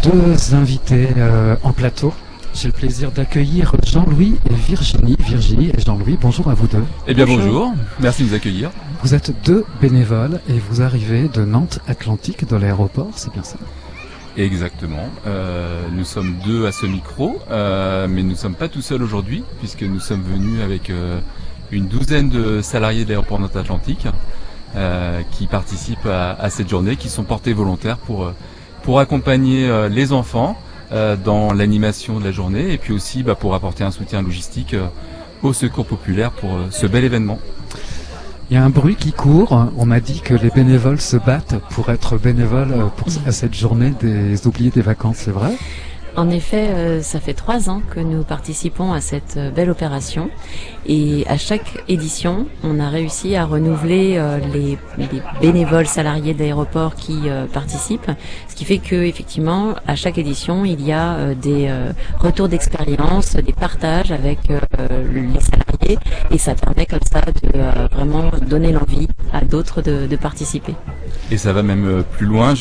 deux invités en plateau. J'ai le plaisir d'accueillir Jean-Louis et Virginie. Virginie et Jean-Louis, bonjour à vous deux. Eh bien bonjour, merci de nous accueillir. Vous êtes deux bénévoles et vous arrivez de Nantes Atlantique, de l'aéroport, c'est bien ça? Exactement, nous sommes deux à ce micro, mais nous ne sommes pas tout seuls aujourd'hui, puisque nous sommes venus avec une douzaine de salariés de l'aéroport Nantes Atlantique qui participent à cette journée, qui sont portés volontaires pour accompagner les enfants dans l'animation de la journée et puis aussi pour apporter un soutien logistique au Secours populaire pour ce bel événement. Il y a un bruit qui court, on m'a dit que les bénévoles se battent pour être bénévoles à cette journée des oubliés des vacances, c'est vrai? En effet, ça fait 3 ans que nous participons à cette belle opération et à chaque édition, on a réussi à renouveler les bénévoles salariés d'aéroport qui participent, ce qui fait que effectivement, à chaque édition, il y a des retours d'expérience, des partages avec les salariés et ça permet comme ça de vraiment donner l'envie à d'autres de participer. Et ça va même plus loin,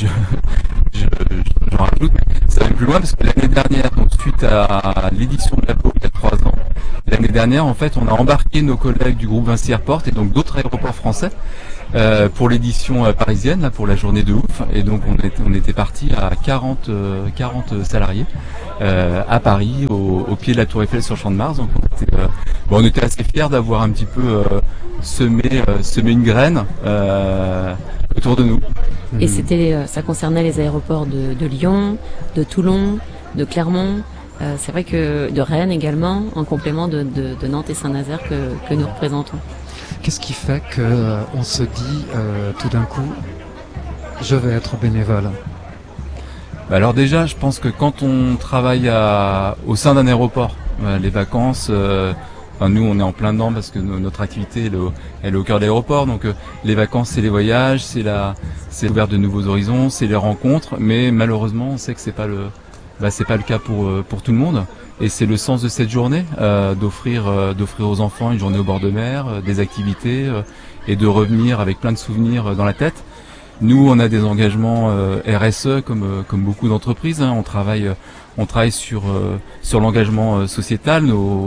j'en rajoute, ça va même plus loin parce que l'année dernière, donc suite à l'édition de l'APO il y a 3 ans, l'année dernière en fait on a embarqué nos collègues du groupe Vinci Airport et donc d'autres aéroports français pour l'édition parisienne, là, pour la journée de ouf, et donc on était parti à 40 salariés à Paris, au pied de la Tour Eiffel sur Champ de Mars. Donc on était assez fiers d'avoir un petit peu semé une graine autour de nous. Et ça concernait les aéroports de Lyon, de Toulon, de Clermont. C'est vrai que de Rennes également, en complément de Nantes et Saint-Nazaire que nous représentons. Qu'est-ce qui fait qu'on se dit tout d'un coup, je vais être bénévole? Alors déjà, je pense que quand on travaille au sein d'un aéroport, les vacances, nous on est en plein dedans parce que notre activité elle est au cœur de l'aéroport, donc les vacances c'est les voyages, c'est l'ouverture de nouveaux horizons, c'est les rencontres, mais malheureusement on sait que c'est pas le cas pour tout le monde. Et c'est le sens de cette journée, d'offrir aux enfants une journée au bord de mer, des activités et de revenir avec plein de souvenirs dans la tête. Nous, on a des engagements RSE comme beaucoup d'entreprises. Hein. On travaille sur l'engagement sociétal.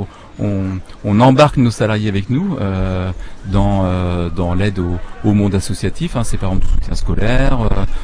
On embarque nos salariés avec nous dans l'aide au monde associatif. Hein. C'est par exemple du soutien scolaire.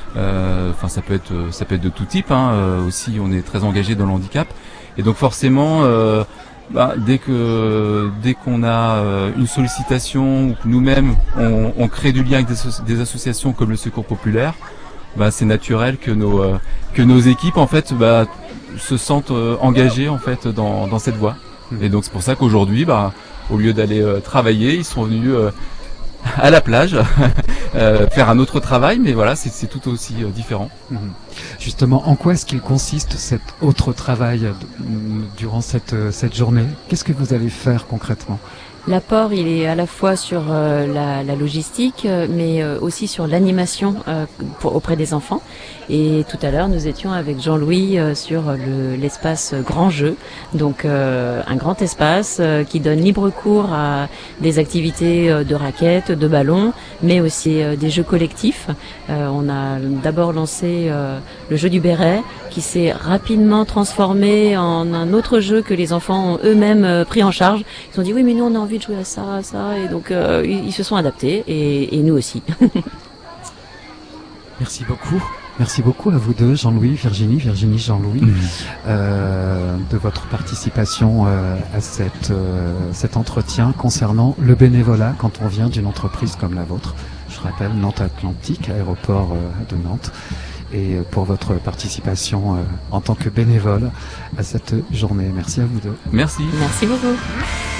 Ça peut être de tout type. Hein. Aussi, on est très engagé dans le handicap. Et donc forcément, dès qu'on a une sollicitation ou que nous-mêmes on crée du lien avec des associations comme le Secours populaire, c'est naturel que nos équipes en fait se sentent engagées en fait dans cette voie. Et donc c'est pour ça qu'aujourd'hui, au lieu d'aller travailler, ils sont venus à la plage faire un autre travail, mais voilà, c'est tout aussi différent. Justement, en quoi est-ce qu'il consiste cet autre travail durant cette journée? Qu'est-ce que vous allez faire concrètement? L'apport, il est à la fois sur la logistique, mais aussi sur l'animation auprès des enfants. Et tout à l'heure, nous étions avec Jean-Louis sur l'espace grand jeu, donc un grand espace qui donne libre cours à des activités de raquettes, de ballons, mais aussi des jeux collectifs. On a d'abord lancé le jeu du béret, qui s'est rapidement transformé en un autre jeu que les enfants ont eux-mêmes pris en charge. Ils ont dit oui, mais nous on a envie de jouer à ça, et donc ils se sont adaptés et nous aussi. Merci beaucoup. Merci beaucoup à vous deux, Jean-Louis, Virginie, Jean-Louis, de votre participation à cet entretien concernant le bénévolat quand on vient d'une entreprise comme la vôtre. Je rappelle, Nantes Atlantique, aéroport de Nantes, et pour votre participation en tant que bénévole à cette journée. Merci à vous deux. Merci. Merci beaucoup.